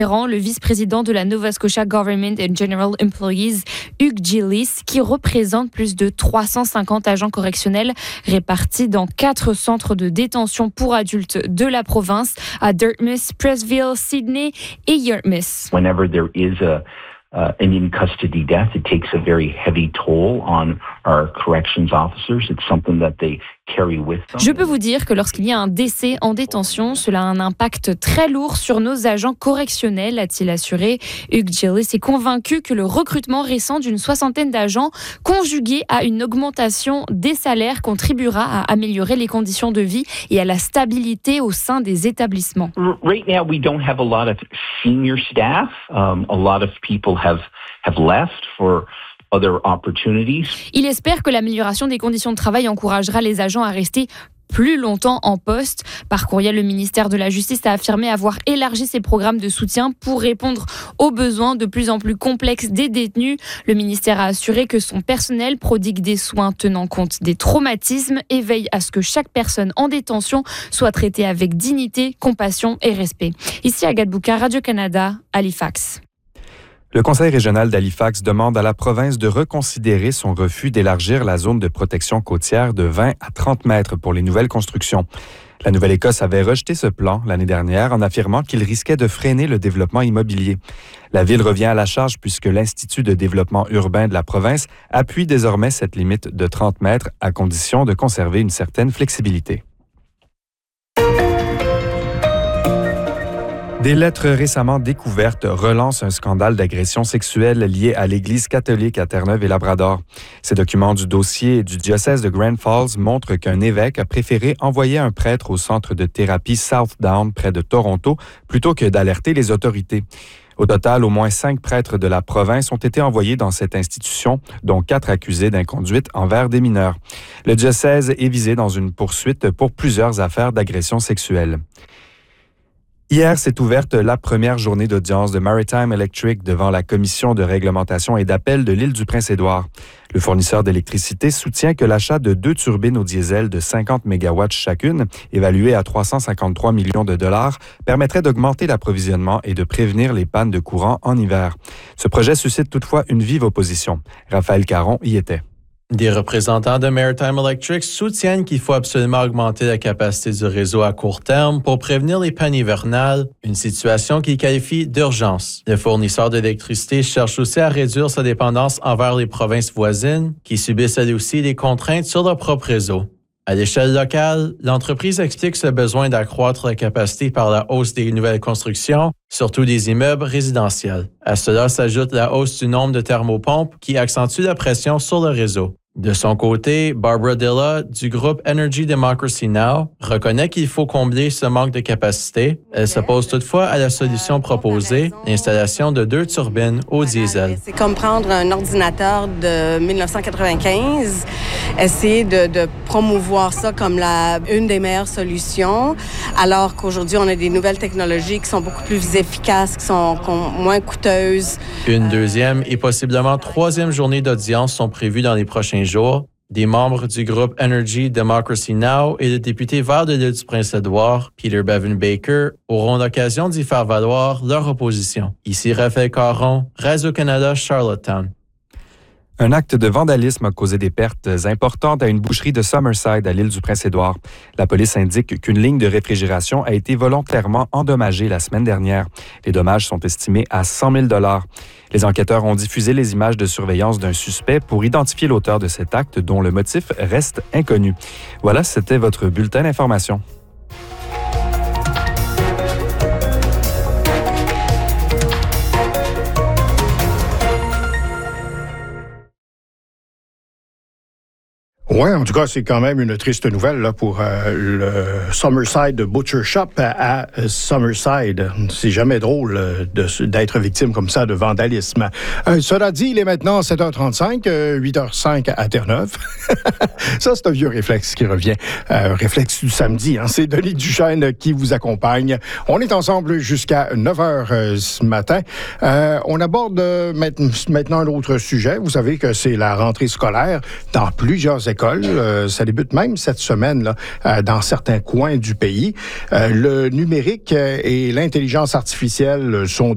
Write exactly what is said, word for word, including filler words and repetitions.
Le vice-président de la Nova Scotia Government and General Employees, Hugh Gillis, qui représente plus de trois cent cinquante agents correctionnels répartis dans quatre centres de détention pour adultes de la province, à Dartmouth, Prestville, Sydney et Yarmouth. Whenever there is a Uh, an in-custody death, it takes a very heavy toll on our corrections officers. It's something that they carry with them. Je peux vous dire que lorsqu'il y a un décès en détention, cela a un impact très lourd sur nos agents correctionnels, a-t-il assuré. Hugh Gillis est convaincu que le recrutement récent d'une soixantaine d'agents, conjugué à une augmentation des salaires, contribuera à améliorer les conditions de vie et à la stabilité au sein des établissements. Right now, we don't have a lot of senior staff. Um, a lot of people have have left for other opportunities. Il espère que l'amélioration des conditions de travail encouragera les agents à rester plus longtemps en poste. Par courriel, le ministère de la Justice a affirmé avoir élargi ses programmes de soutien pour répondre aux besoins de plus en plus complexes des détenus. Le ministère a assuré que son personnel prodigue des soins tenant compte des traumatismes et veille à ce que chaque personne en détention soit traitée avec dignité, compassion et respect. Ici Agathe Bouka, Radio-Canada, Halifax. Le Conseil régional d'Halifax demande à la province de reconsidérer son refus d'élargir la zone de protection côtière de vingt à trente mètres pour les nouvelles constructions. La Nouvelle-Écosse avait rejeté ce plan l'année dernière en affirmant qu'il risquait de freiner le développement immobilier. La Ville revient à la charge puisque l'Institut de développement urbain de la province appuie désormais cette limite de trente mètres à condition de conserver une certaine flexibilité. Des lettres récemment découvertes relancent un scandale d'agression sexuelle lié à l'Église catholique à Terre-Neuve et Labrador. Ces documents du dossier du diocèse de Grand Falls montrent qu'un évêque a préféré envoyer un prêtre au centre de thérapie Southdown près de Toronto plutôt que d'alerter les autorités. Au total, au moins cinq prêtres de la province ont été envoyés dans cette institution, dont quatre accusés d'inconduite envers des mineurs. Le diocèse est visé dans une poursuite pour plusieurs affaires d'agression sexuelle. Hier s'est ouverte la première journée d'audience de Maritime Electric devant la Commission de réglementation et d'appel de l'île du Prince-Édouard. Le fournisseur d'électricité soutient que l'achat de deux turbines au diesel de cinquante mégawatts chacune, évaluées à trois cent cinquante-trois millions de dollars, permettrait d'augmenter l'approvisionnement et de prévenir les pannes de courant en hiver. Ce projet suscite toutefois une vive opposition. Raphaël Caron y était. Des représentants de Maritime Electric soutiennent qu'il faut absolument augmenter la capacité du réseau à court terme pour prévenir les pannes hivernales, une situation qu'ils qualifient d'urgence. Le fournisseur d'électricité cherche aussi à réduire sa dépendance envers les provinces voisines, qui subissent elles aussi des contraintes sur leur propre réseau. À l'échelle locale, l'entreprise explique ce besoin d'accroître la capacité par la hausse des nouvelles constructions, surtout des immeubles résidentiels. À cela s'ajoute la hausse du nombre de thermopompes qui accentue la pression sur le réseau. De son côté, Barbara Dilla, du groupe Energy Democracy Now!, reconnaît qu'il faut combler ce manque de capacité. Elle s'oppose toutefois à la solution proposée, l'installation de deux turbines au diesel. C'est comme prendre un ordinateur de dix-neuf cent quatre-vingt-quinze, essayer de, de promouvoir ça comme la, une des meilleures solutions, alors qu'aujourd'hui, on a des nouvelles technologies qui sont beaucoup plus efficaces, qui sont, qui sont moins coûteuses. Une deuxième et possiblement troisième journée d'audience sont prévues dans les prochains jours. Des membres du groupe Energy Democracy Now! Et le député vert de l'île du Prince-Édouard, Peter Bevan Baker, auront l'occasion d'y faire valoir leur opposition. Ici Raphaël Caron, Radio-Canada, Charlottetown. Un acte de vandalisme a causé des pertes importantes à une boucherie de Summerside à l'île du Prince-Édouard. La police indique qu'une ligne de réfrigération a été volontairement endommagée la semaine dernière. Les dommages sont estimés à cent mille dollars. Les enquêteurs ont diffusé les images de surveillance d'un suspect pour identifier l'auteur de cet acte dont le motif reste inconnu. Voilà, c'était votre bulletin d'information. Oui, en tout cas, c'est quand même une triste nouvelle là, pour euh, le Summerside Butcher Shop à, à Summerside. C'est jamais drôle euh, de, d'être victime comme ça de vandalisme. Euh, cela dit, il est maintenant sept heures trente-cinq, euh, huit heures cinq à Terre-Neuve. Ça, c'est un vieux réflexe qui revient. Euh, réflexe du samedi. Hein. C'est Denis Duchesne qui vous accompagne. On est ensemble jusqu'à neuf heures euh, ce matin. Euh, on aborde euh, maintenant un autre sujet. Vous savez que c'est la rentrée scolaire dans plusieurs écoles. Euh, ça débute même cette semaine là, euh, dans certains coins du pays. Euh, le numérique et l'intelligence artificielle sont